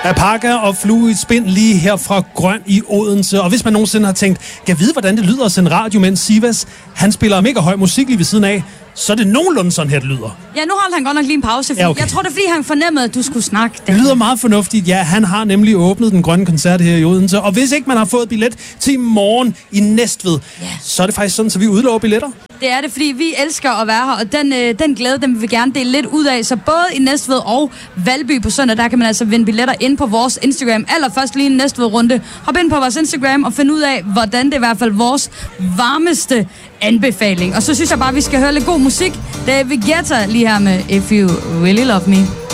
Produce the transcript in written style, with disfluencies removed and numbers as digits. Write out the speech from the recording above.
Apaka og Flue i et spind lige her fra Grøn i Odense. Og hvis man nogensinde har tænkt, kan vide, hvordan det lyder at sende radio, mens Sivas, han spiller mega høj musik lige ved siden af, så er det nogenlunde sådan her, det lyder. Ja, nu holdt han godt nok lige en pause, for jeg tror, det er fordi, han fornemmede, at du skulle snakke. Det lyder meget fornuftigt. Ja, han har nemlig åbnet den grønne koncert her i Odense. Og hvis ikke man har fået billet til i morgen i Næstved, så er det faktisk sådan, så vi udlover billetter. Det er det, fordi vi elsker at være her, og den glæde, den vil vi gerne dele lidt ud af. Så både i Næstved og Valby på søndag, der kan man altså vinde billetter ind på vores Instagram. Allerførst lige en Næstved-runde. Hop ind på vores Instagram og find ud af, hvordan det er i hvert fald vores varmeste anbefaling. Og så synes jeg bare, vi skal høre lidt god musik. David Guetta lige her med If You Really Love Me.